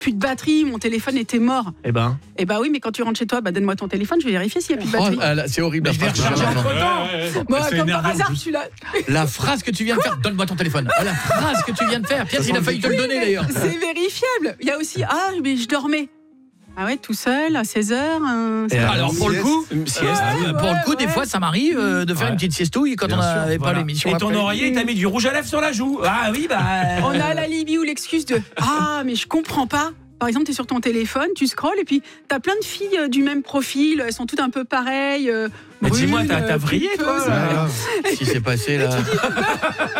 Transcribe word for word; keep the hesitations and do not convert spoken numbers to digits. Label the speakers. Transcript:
Speaker 1: plus de batterie, mon téléphone était mort.
Speaker 2: Eh ben.
Speaker 1: Eh ben oui, mais quand tu rentres chez toi, bah donne-moi ton téléphone, je vais vérifier s'il y a plus de
Speaker 2: Oh,
Speaker 1: batterie.
Speaker 2: ah, là, c'est horrible. La
Speaker 3: Je vais
Speaker 2: phrase,
Speaker 3: recharger
Speaker 2: que tu viens de
Speaker 3: entre-temps.
Speaker 4: Ouais, ouais, ouais.
Speaker 1: Moi,
Speaker 4: C'est
Speaker 1: comme par
Speaker 4: énervant, en
Speaker 1: hasard,
Speaker 4: plus.
Speaker 1: je suis là.
Speaker 2: faire. La phrase que tu viens de faire, donne-moi ton téléphone. Ah, la phrase que tu viens de faire. Pierre, il a failli te le donner d'ailleurs.
Speaker 1: C'est vérifiable. Il y a aussi, ah, mais je dormais. Ah ouais, tout seul, à seize heures. Un...
Speaker 3: Et
Speaker 2: Alors pour le coup,
Speaker 4: Une sieste.
Speaker 2: euh, pour le coup, des
Speaker 1: ouais.
Speaker 2: fois, ça m'arrive euh, de faire
Speaker 4: Ouais.
Speaker 2: une petite siestouille quand
Speaker 4: Bien
Speaker 2: on
Speaker 4: sûr,
Speaker 2: n'avait pas
Speaker 4: voilà.
Speaker 2: l'émission.
Speaker 4: Et ton
Speaker 2: après.
Speaker 4: oreiller, t'as mis du rouge à lèvres sur la joue. Ah oui, bah.
Speaker 1: On a l'alibi ou l'excuse de ah, mais je comprends pas. Par exemple, tu es sur ton téléphone, tu scrolles et puis tu as plein de filles euh, du même profil, elles sont toutes un peu pareilles. Euh,
Speaker 4: Mais dis-moi,
Speaker 1: brunes,
Speaker 4: t'as- t'as
Speaker 1: euh,
Speaker 4: vrillé, toi,
Speaker 1: pulpeuses.
Speaker 4: là.
Speaker 2: Qu'est-ce qui s'est passé là